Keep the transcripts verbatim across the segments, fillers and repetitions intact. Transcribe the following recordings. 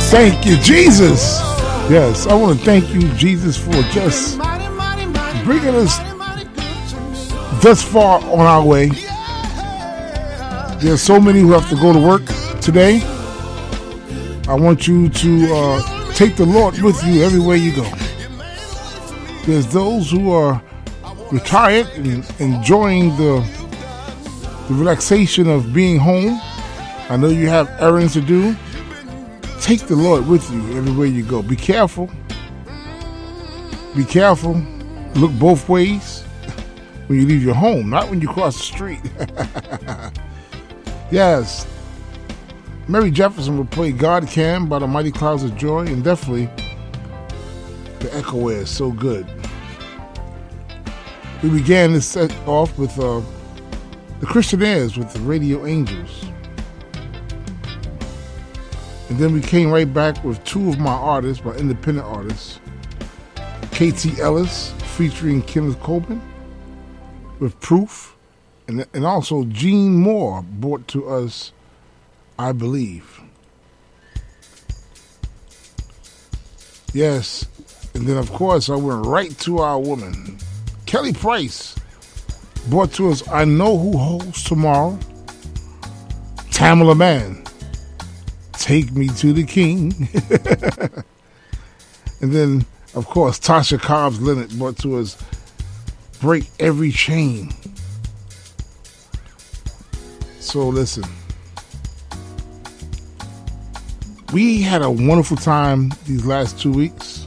Thank you, Jesus. Yes, I want to thank you, Jesus, for just bringing us thus far on our way. There's so many who have to go to work today. I want you to uh, take the Lord with you everywhere you go. There's those who are retired and enjoying the, the relaxation of being home. I know you have errands to do. Take the Lord with you everywhere you go. Be careful. Be careful. Look both ways when you leave your home, not when you cross the street. Yes. Mary Jefferson will play God Can by the Mighty Clouds of Joy, and definitely the Echo Air is so good. We began this set off with uh, the Christianaires with the Radio Angels. And then we came right back with two of my artists, my independent artists. K T Ellis featuring Kenneth Copeland with Proof. And, and also Gene Moore brought to us I Believe. Yes. And then, of course, I went right to our woman. Kelly Price brought to us I Know Who Holds Tomorrow. Tamala Mann, Take Me to the King. And then, of course, Tasha Cobbs Leonard brought to us Break Every Chain. So listen, we had a wonderful time these last two weeks.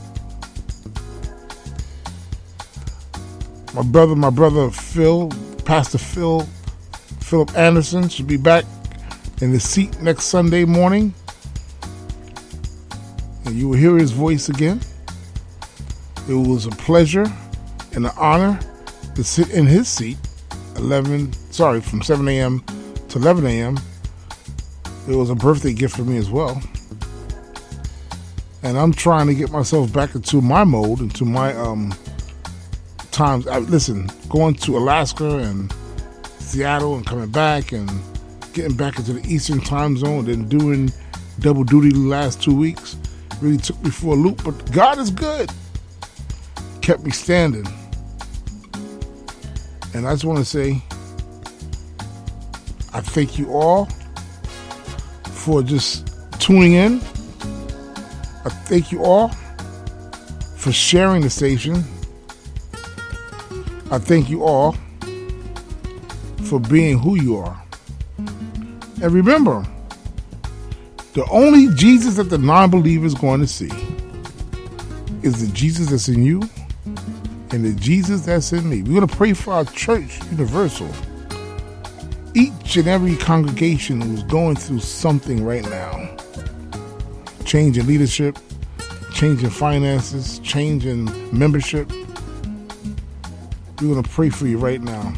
My brother, my brother Phil, Pastor Phil, Philip Anderson should be back in the seat next Sunday morning. And you will hear his voice again. It was a pleasure and an honor to sit in his seat eleven, sorry, from seven a.m. to eleven a.m. It was a birthday gift for me as well. And I'm trying to get myself back into my mode, into my um times. I, listen, going to Alaska and Seattle and coming back and getting back into the Eastern time zone, then doing double duty the last two weeks really took me for a loop. But God is good. Kept me standing. And I just want to say, I thank you all for just tuning in. I thank you all for sharing the station. I thank you all for being who you are. And remember, the only Jesus that the non-believer is going to see is the Jesus that's in you and the Jesus that's in me. We're going to pray for our church universal. Each and every congregation who's going through something right now. Change in leadership, change in finances, change in membership. We're going to pray for you right now.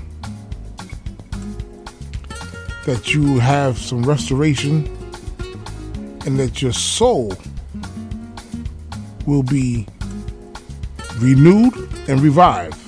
That you have some restoration and that your soul will be renewed and revived.